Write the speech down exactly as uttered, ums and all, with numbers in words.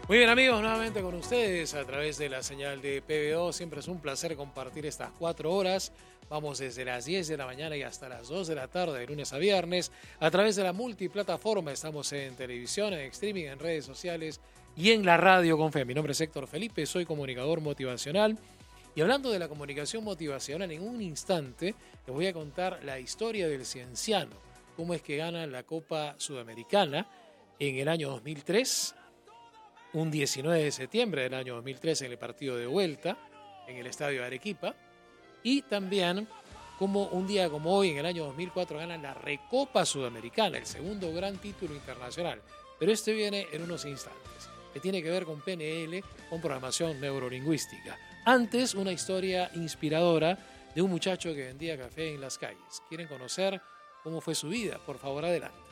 Muy bien, amigos, nuevamente con ustedes a través de la señal de P B O. Siempre es un placer compartir estas cuatro horas. Vamos desde las diez de la mañana y hasta las dos de la tarde, de lunes a viernes, a través de la multiplataforma. Estamos en televisión, en streaming, en redes sociales y en la radio con fe. Mi nombre es Héctor Felipe, soy comunicador motivacional. Y hablando de la comunicación motivacional, en un instante les voy a contar la historia del Cienciano. Cómo es que gana la Copa Sudamericana en el año dos mil tres. Un diecinueve de septiembre del año dos mil tres en el partido de vuelta en el estadio de Arequipa, y también como un día como hoy en el año dos mil cuatro ganan la Recopa Sudamericana, el segundo gran título internacional, pero este viene en unos instantes, que tiene que ver con P N L, con programación neurolingüística. Antes, una historia inspiradora de un muchacho que vendía café en las calles. ¿Quieren conocer cómo fue su vida? Por favor, adelante.